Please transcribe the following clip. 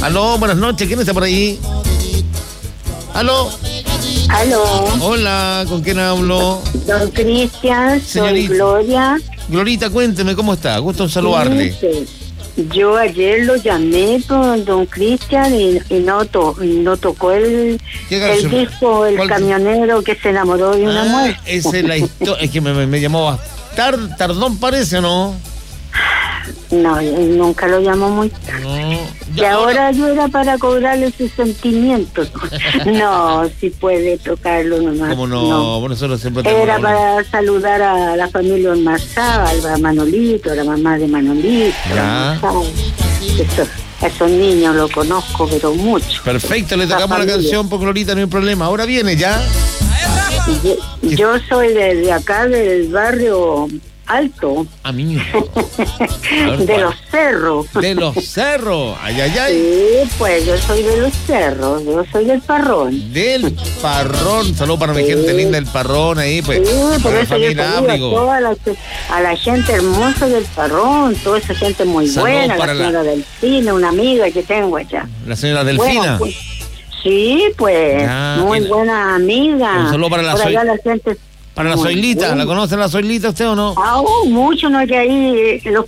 Aló, buenas noches, ¿quién está por ahí? Aló. Aló. Hola, ¿con quién hablo? Don Cristian, soy Señorita. Gloria. Glorita, cuénteme, ¿cómo está? Gusto en saludarle. Sí, yo ayer lo llamé con don Cristian y no tocó el disco, el ¿Cuál? camionero que se enamoró de una mujer. Esa es la historia, es que me llamó tardón, parece, ¿o no? No, él nunca lo llamó muy tarde. No. Y ahora yo era para cobrarle sus sentimientos. No, si puede tocarlo nomás. ¿Cómo no? Por eso siempre Era para saludar a la familia Ormazábal, a Manolito, a la mamá de Manolito. Ya. A esos niños lo conozco, pero mucho. Perfecto, le tocamos la canción por Glorita, no hay problema. Ahora viene, ¿ya? Yo soy de acá, del barrio Alto. Amigo. De los cerros. De los cerros. Ay, ay, ay. Sí, pues yo soy de los cerros. Yo soy del Parrón. Del Parrón. Saludos para mi gente linda del Parrón ahí, pues. Sí, por para la eso yo familia saludo Ábrigo. a la gente hermosa del Parrón, toda esa gente muy Saludos buena, la para señora Delfina, una amiga que tengo allá. La señora Delfina. Bueno, pues, sí, pues, Ya, muy buena amiga. Un saludo para la Por allá la gente. Para la muy Zoilita. buena. ¿La conocen la Zoilita usted o no? Mucho, no, que ahí los